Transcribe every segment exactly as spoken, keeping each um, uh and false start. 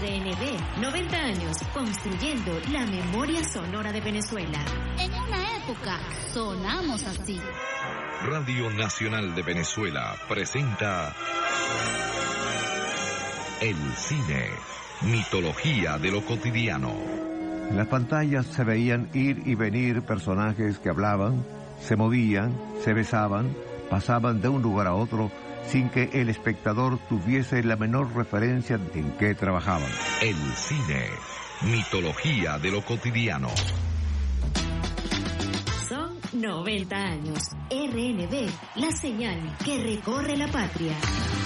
R N B, noventa años construyendo la memoria sonora de Venezuela. En una época sonamos así. Radio Nacional de Venezuela presenta El cine, mitología de lo cotidiano. En las pantallas se veían ir y venir personajes que hablaban, se movían, se besaban, pasaban de un lugar a otro sin que el espectador tuviese la menor referencia en qué trabajaban. El cine, mitología de lo cotidiano. Son noventa años. R N B, la señal que recorre la patria.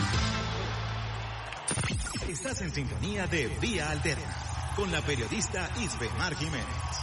Estás en sintonía de Vía Alterna con la periodista Isbemar Jiménez.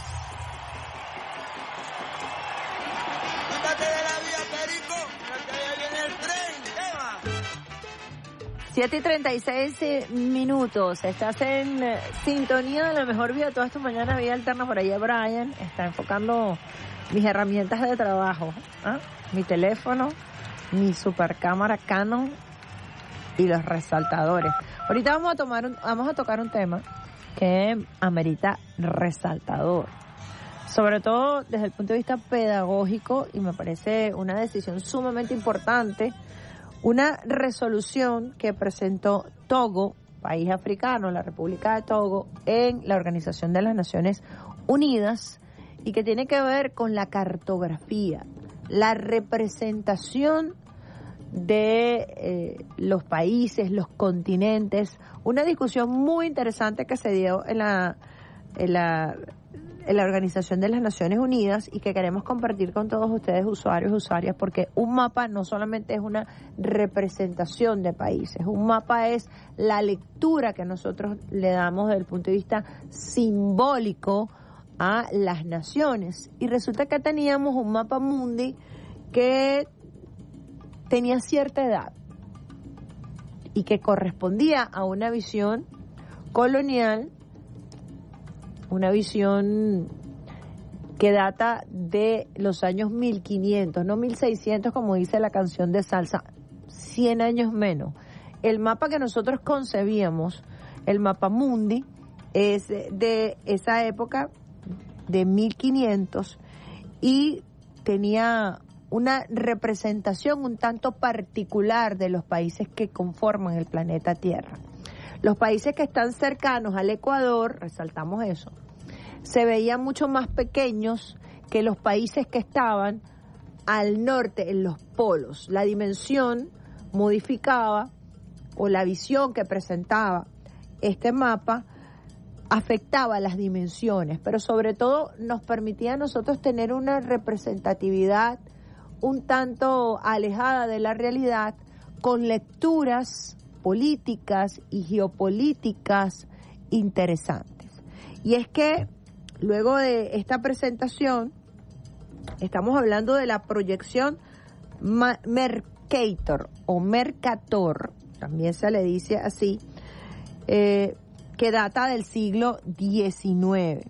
¡Mátate de la vía, Perico! ¡Que ya viene el tren! ¿Qué va? siete y treinta y seis minutos. Estás en eh, sintonía de la mejor vía todas tus mañanas, Vía Alterna. Por allá Brian está enfocando mis herramientas de trabajo. ¿Ah? Mi teléfono, mi supercámara Canon y los resaltadores. Ahorita vamos a tomar un, vamos a tocar un tema que amerita resaltador, sobre todo desde el punto de vista pedagógico, y me parece una decisión sumamente importante, una resolución que presentó Togo, país africano, la República de Togo, en la Organización de las Naciones Unidas, y que tiene que ver con la cartografía, la representación de eh, los países, los continentes, una discusión muy interesante que se dio en la, en la en la Organización de las Naciones Unidas y que queremos compartir con todos ustedes, usuarios y usuarias, porque un mapa no solamente es una representación de países, un mapa es la lectura que nosotros le damos desde el punto de vista simbólico a las naciones. Y resulta que teníamos un mapa mundi que tenía cierta edad y que correspondía a una visión colonial, una visión que data de los años mil quinientos, no mil seiscientos como dice la canción de salsa, cien años menos. El mapa que nosotros concebíamos, el mapa mundi, es de esa época de mil quinientos y tenía una representación un tanto particular de los países que conforman el planeta Tierra. Los países que están cercanos al Ecuador, resaltamos eso, se veían mucho más pequeños que los países que estaban al norte, en los polos. La dimensión modificaba, o la visión que presentaba este mapa, afectaba las dimensiones, pero sobre todo nos permitía a nosotros tener una representatividad un tanto alejada de la realidad, con lecturas políticas y geopolíticas interesantes. Y es que luego de esta presentación estamos hablando de la proyección Mercator o Mercator, también se le dice así, eh, que data del siglo diecinueve.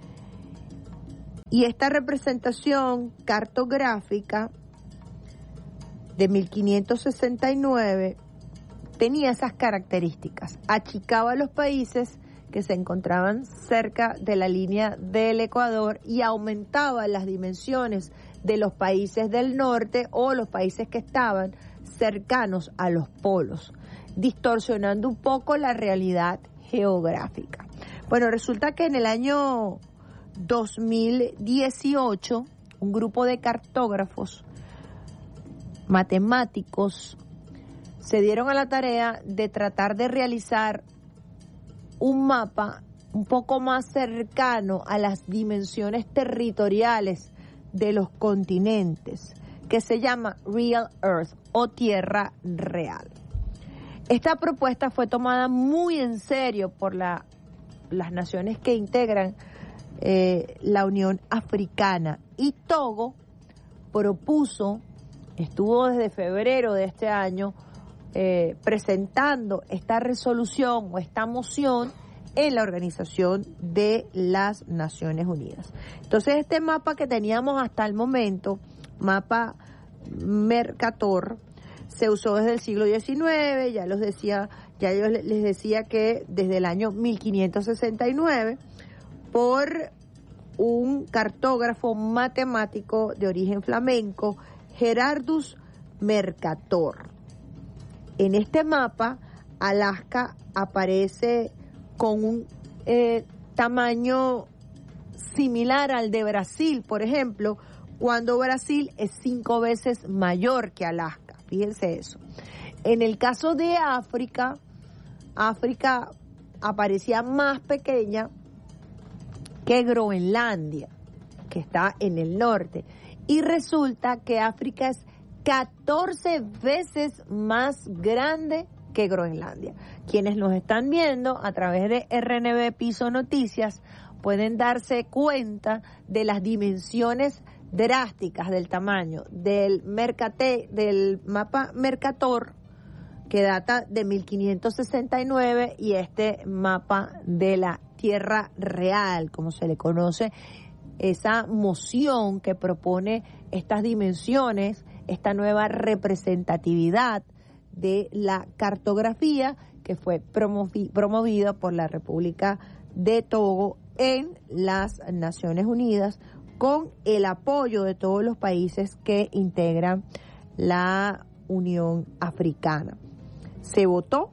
Y esta representación cartográfica de mil quinientos sesenta y nueve tenía esas características. Achicaba los países que se encontraban cerca de la línea del Ecuador y aumentaba las dimensiones de los países del norte o los países que estaban cercanos a los polos, distorsionando un poco la realidad geográfica. Bueno, resulta que en el año dos mil dieciocho, un grupo de cartógrafos matemáticos se dieron a la tarea de tratar de realizar un mapa un poco más cercano a las dimensiones territoriales de los continentes, que se llama Real Earth o Tierra Real. Esta propuesta fue tomada muy en serio por la, las naciones que integran eh, la Unión Africana, y Togo propuso, estuvo desde febrero de este año eh, presentando esta resolución o esta moción en la Organización de las Naciones Unidas. Entonces, este mapa que teníamos hasta el momento, mapa Mercator, se usó desde el siglo diecinueve, ya los decía, ya yo les decía que desde el año mil quinientos sesenta y nueve, por un cartógrafo matemático de origen flamenco, Gerardus Mercator. En este mapa, Alaska aparece con un eh, tamaño similar al de Brasil, por ejemplo, cuando Brasil es cinco veces mayor que Alaska. Fíjense eso. En el caso de África, África aparecía más pequeña que Groenlandia, que está en el norte. Y resulta que África es catorce veces más grande que Groenlandia. Quienes nos están viendo a través de R N B Piso Noticias pueden darse cuenta de las dimensiones drásticas del tamaño del Mercate, del mapa Mercator, que data de mil quinientos sesenta y nueve, y este mapa de la Tierra Real, como se le conoce, esa moción que propone estas dimensiones, esta nueva representatividad de la cartografía que fue promovi- promovida por la República de Togo en las Naciones Unidas, con el apoyo de todos los países que integran la Unión Africana. Se votó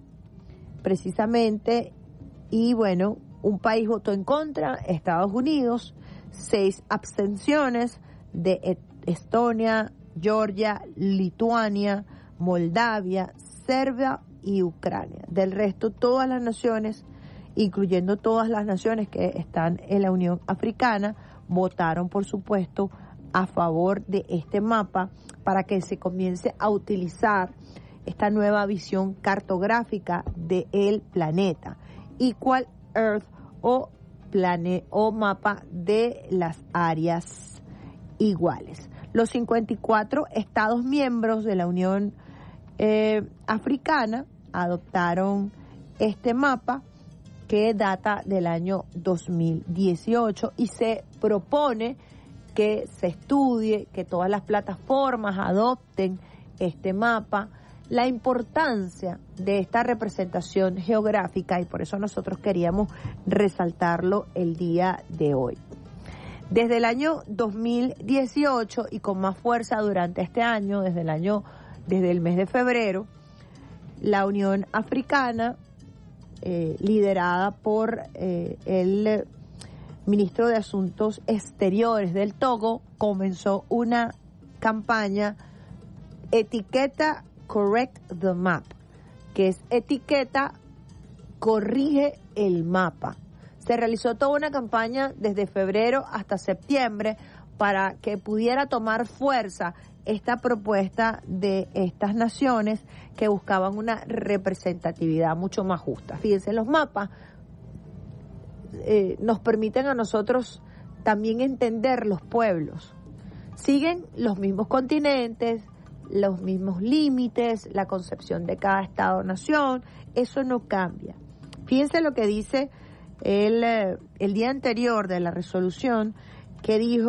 precisamente y bueno, un país votó en contra, Estados Unidos, seis abstenciones de Estonia, Georgia, Lituania, Moldavia, Serbia y Ucrania. Del resto, todas las naciones, incluyendo todas las naciones que están en la Unión Africana, votaron, por supuesto, a favor de este mapa para que se comience a utilizar esta nueva visión cartográfica del planeta. Equal Earth o, plane, o mapa de las áreas iguales. Los cincuenta y cuatro Estados miembros de la Unión eh, Africana adoptaron este mapa, que data del año dos mil dieciocho, y se propone que se estudie, que todas las plataformas adopten este mapa, la importancia de esta representación geográfica, y por eso nosotros queríamos resaltarlo el día de hoy. Desde el año dos mil dieciocho y con más fuerza durante este año, desde el año, desde el mes de febrero, la Unión Africana, Eh, liderada por eh, el ministro de Asuntos Exteriores del Togo, comenzó una campaña Etiqueta Correct the Map, que es etiqueta corrige el mapa. Se realizó toda una campaña desde febrero hasta septiembre para que pudiera tomar fuerza esta propuesta de estas naciones que buscaban una representatividad mucho más justa. Fíjense, los mapas eh, nos permiten a nosotros también entender los pueblos. Siguen los mismos continentes, los mismos límites, la concepción de cada estado-nación, eso no cambia. Fíjense lo que dice el, el día anterior de la resolución, que dijo